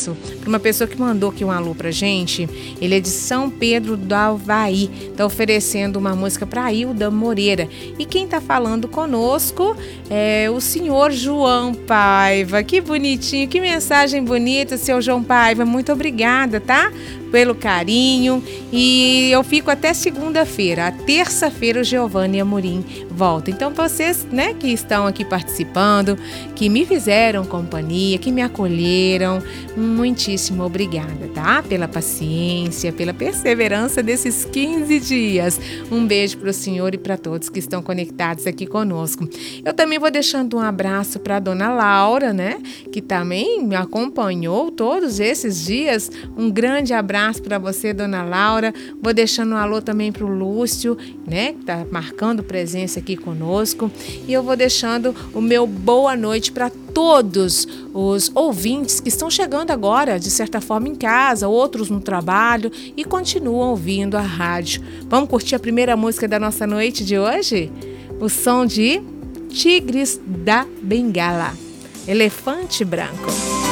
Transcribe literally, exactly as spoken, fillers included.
abraço para uma pessoa que mandou aqui um alô pra gente. Ele é de São Pedro do Avaí. Tá oferecendo uma música para Hilda Moreira. E quem tá falando conosco é o senhor João Paiva. Que bonitinho, que mensagem bonita, seu João Paiva. Muito obrigada, tá? Pelo carinho. E eu fico até segunda-feira. A terça-feira o Giovanni Amorim volta. Então vocês, né, que estão aqui participando, que me fizeram companhia, que me acolheram, muitíssimo obrigada, tá? Pela paciência, pela perseverança desses quinze dias. Um beijo para o senhor e para todos que estão conectados aqui conosco. Eu também vou deixando um abraço para a dona Laura, né, que também me acompanhou todos esses dias. Um grande abraço para você, dona Laura. Vou deixando um alô também para o Lúcio, né, que tá marcando presença aqui conosco. E eu vou deixando o meu boa noite para todos os ouvintes que estão chegando agora, de certa forma em casa, outros no trabalho e continuam ouvindo a rádio. Vamos curtir a primeira música da nossa noite de hoje? O som de Tigres da Bengala, Elefante Branco.